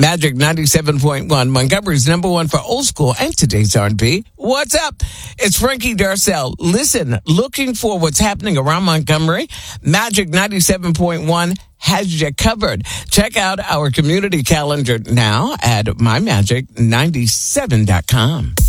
Magic 97.1, Montgomery's number one for old school and today's R&B. What's up? It's Frankie Darcell. Listen, looking for what's happening around Montgomery? Magic 97.1 has you covered. Check out our community calendar now at mymagic97.com.